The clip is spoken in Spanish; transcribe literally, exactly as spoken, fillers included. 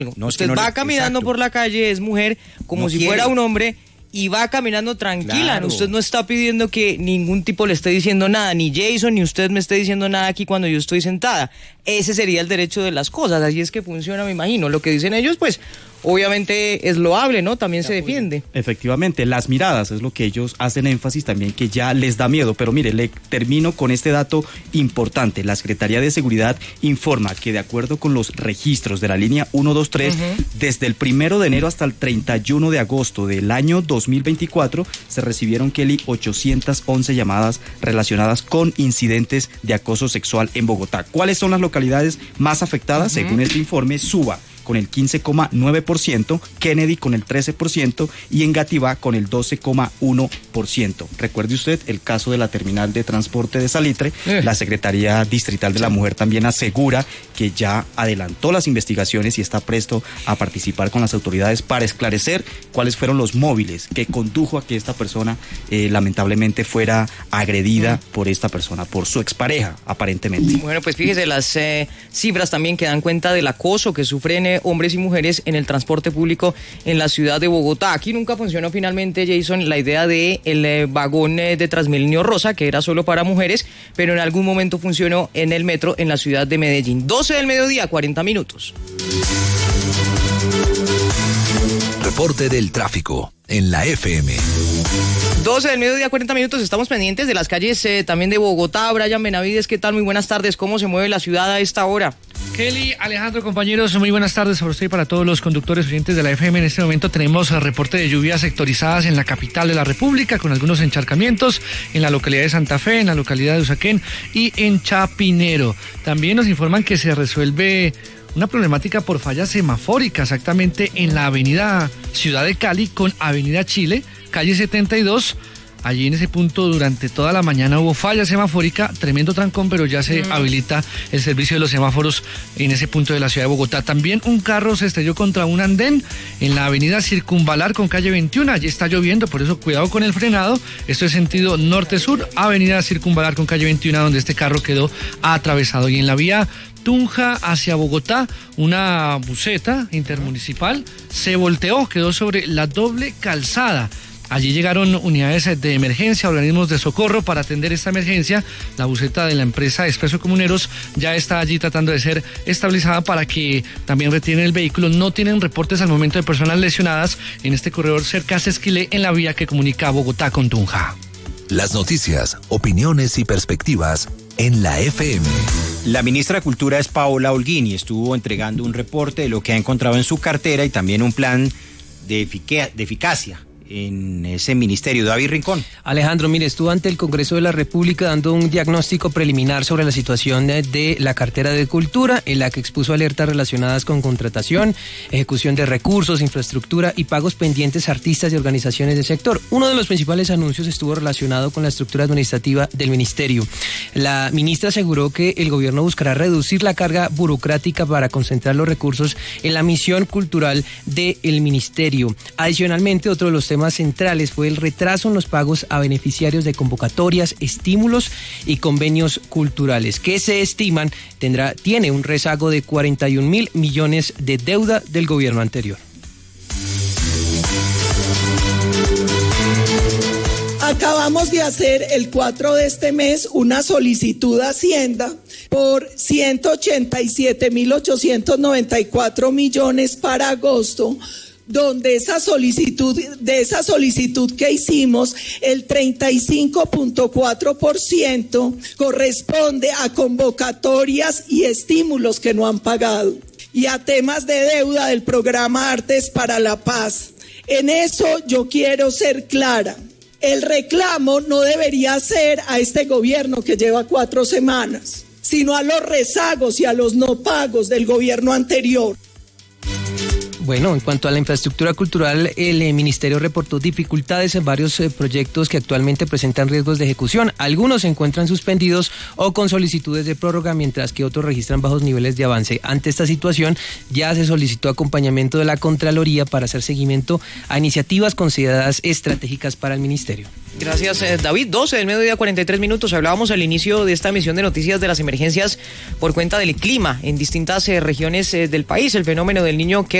No, Usted no va le, caminando exacto. por la calle, es mujer, como No si quiere. fuera un hombre, y va caminando tranquila. Claro. Usted no está pidiendo que ningún tipo le esté diciendo nada, ni Jason, ni usted me esté diciendo nada aquí cuando yo estoy sentada. Ese sería el derecho de las cosas, así es que funciona, me imagino. Lo que dicen ellos, pues, obviamente es loable, ¿no? También se defiende. Efectivamente, las miradas es lo que ellos hacen énfasis también, que ya les da miedo. Pero mire, le termino con este dato importante. La Secretaría de Seguridad informa que de acuerdo con los registros de la línea ciento veintitrés, uh-huh. desde el primero de enero hasta el treinta y uno de agosto del año dos mil veinticuatro, se recibieron, Kelly, ochocientas once llamadas relacionadas con incidentes de acoso sexual en Bogotá. ¿Cuáles son las localidades más afectadas? Uh-huh. Según este informe, Suba con el quince coma nueve por ciento, Kennedy con el trece por ciento y Engativá con el doce coma uno por ciento. Recuerde usted el caso de la terminal de transporte de Salitre. Eh. La Secretaría Distrital de la Mujer también asegura que ya adelantó las investigaciones y está presto a participar con las autoridades para esclarecer cuáles fueron los móviles que condujo a que esta persona eh, lamentablemente fuera agredida mm. por esta persona, por su expareja, aparentemente. Bueno, pues fíjese, las eh, cifras también que dan cuenta del acoso que sufren eh, hombres y mujeres en el transporte público en la ciudad de Bogotá. Aquí nunca funcionó finalmente, Jason, la idea de el eh, vagón eh, de Transmilenio Rosa, que era solo para mujeres, pero en algún momento funcionó en el metro en la ciudad de Medellín. doce del mediodía, cuarenta minutos. Reporte del tráfico en la F M. doce del mediodía, cuarenta minutos, estamos pendientes de las calles eh, también de Bogotá. Brian Benavides, ¿qué tal? Muy buenas tardes. ¿Cómo se mueve la ciudad a esta hora? Kelly, Alejandro, compañeros, muy buenas tardes para usted y para todos los conductores oyentes de la F M. En este momento tenemos el reporte de lluvias sectorizadas en la capital de la República, con algunos encharcamientos en la localidad de Santa Fe, en la localidad de Usaquén y en Chapinero. También nos informan que se resuelve una problemática por falla semafórica, exactamente en la avenida Ciudad de Cali con avenida Chile, calle setenta y dos. Allí en ese punto durante toda la mañana hubo falla semafórica, tremendo trancón, pero ya se mm. habilita el servicio de los semáforos en ese punto de la ciudad de Bogotá. También un carro se estrelló contra un andén en la avenida Circunvalar con calle veintiuno. Allí está lloviendo, por eso cuidado con el frenado. Esto es sentido norte-sur, avenida Circunvalar con calle veintiuno, donde este carro quedó atravesado. Y en la vía Tunja hacia Bogotá, una buseta intermunicipal se volteó, quedó sobre la doble calzada. Allí llegaron unidades de emergencia, organismos de socorro para atender esta emergencia. La buseta de la empresa Expreso Comuneros ya está allí tratando de ser estabilizada para que también retienen el vehículo. No tienen reportes al momento de personas lesionadas en este corredor cerca a Sesquilé, en la vía que comunica Bogotá con Tunja. Las noticias, opiniones y perspectivas en la F M. La ministra de Cultura es Paola Holguín y estuvo entregando un reporte de lo que ha encontrado en su cartera y también un plan de, efic- de eficacia en ese ministerio. David Rincón. Alejandro, mire, estuvo ante el Congreso de la República dando un diagnóstico preliminar sobre la situación de la cartera de Cultura, en la que expuso alertas relacionadas con contratación, ejecución de recursos, infraestructura y pagos pendientes a artistas y organizaciones del sector. Uno de los principales anuncios estuvo relacionado con la estructura administrativa del ministerio. La ministra aseguró que el gobierno buscará reducir la carga burocrática para concentrar los recursos en la misión cultural del ministerio. Adicionalmente, otro de los temas centrales fue el retraso en los pagos a beneficiarios de convocatorias, estímulos y convenios culturales, que se estiman tendrá tiene un rezago de cuarenta y un mil millones de deuda del gobierno anterior. Acabamos de hacer el cuatro de este mes una solicitud a Hacienda por ciento ochenta y siete mil ochocientos noventa y cuatro millones para agosto, donde esa solicitud, de esa solicitud que hicimos, el treinta y cinco punto cuatro por ciento corresponde a convocatorias y estímulos que no han pagado y a temas de deuda del programa Artes para la Paz. En eso yo quiero ser clara. El reclamo no debería ser a este gobierno que lleva cuatro semanas, sino a los rezagos y a los no pagos del gobierno anterior. Bueno, en cuanto a la infraestructura cultural, el eh, ministerio reportó dificultades en varios eh, proyectos que actualmente presentan riesgos de ejecución. Algunos se encuentran suspendidos o con solicitudes de prórroga, mientras que otros registran bajos niveles de avance. Ante esta situación, ya se solicitó acompañamiento de la Contraloría para hacer seguimiento a iniciativas consideradas estratégicas para el ministerio. Gracias, eh, David. doce del mediodía, cuarenta y tres minutos. Hablábamos al inicio de esta emisión de noticias de las emergencias por cuenta del clima en distintas eh, regiones eh, del país. El fenómeno del Niño que